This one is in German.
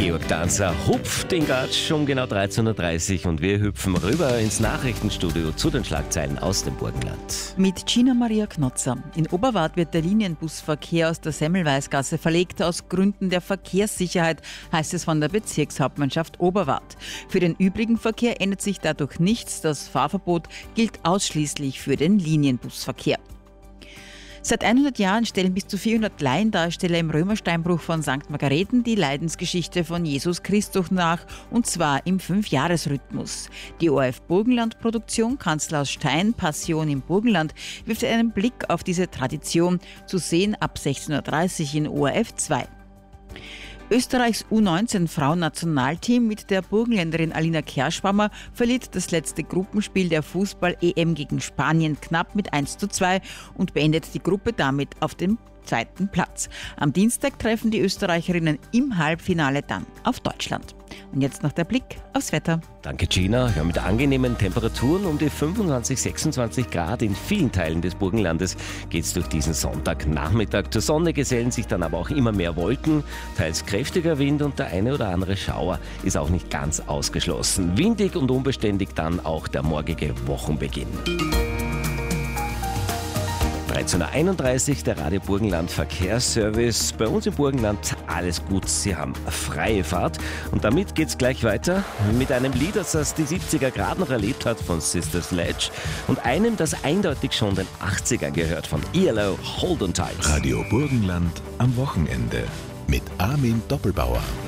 Georg Danzer hupft in Gatsch um genau 13.30 Uhr und wir hüpfen rüber ins Nachrichtenstudio zu den Schlagzeilen aus dem Burgenland. Mit Gina Maria Knotzer. In Oberwart wird der Linienbusverkehr aus der Semmelweisgasse verlegt. Aus Gründen der Verkehrssicherheit, heißt es von der Bezirkshauptmannschaft Oberwart. Für den übrigen Verkehr ändert sich dadurch nichts. Das Fahrverbot gilt ausschließlich für den Linienbusverkehr. Seit 100 Jahren stellen bis zu 400 Laiendarsteller im Römersteinbruch von St. Margareten die Leidensgeschichte von Jesus Christus nach, und zwar im 5-Jahres-Rhythmus. Die ORF Burgenland-Produktion Kanzler aus Stein, Passion im Burgenland, wirft einen Blick auf diese Tradition, zu sehen ab 16.30 Uhr in ORF 2. Österreichs U19-Frauennationalteam mit der Burgenländerin Alina Kerschbaumer verliert das letzte Gruppenspiel der Fußball-EM gegen Spanien knapp mit 1:2 und beendet die Gruppe damit auf dem zweiten Platz. Am Dienstag treffen die Österreicherinnen im Halbfinale dann auf Deutschland. Und jetzt noch der Blick aufs Wetter. Danke, Gina. Ja, mit angenehmen Temperaturen um die 25, 26 Grad in vielen Teilen des Burgenlandes geht es durch diesen Sonntagnachmittag. Zur Sonne gesellen sich dann aber auch immer mehr Wolken, teils kräftiger Wind und der eine oder andere Schauer ist auch nicht ganz ausgeschlossen. Windig und unbeständig dann auch der morgige Wochenbeginn. 13.31 Uhr, der Radio Burgenland Verkehrsservice. Bei uns im Burgenland alles gut, Sie haben freie Fahrt. Und damit geht's gleich weiter mit einem Lied, das die 70er gerade noch erlebt hat, von Sister Sledge, und einem, das eindeutig schon den 80ern gehört, von ELO, Hold on Tight. Radio Burgenland am Wochenende mit Armin Doppelbauer.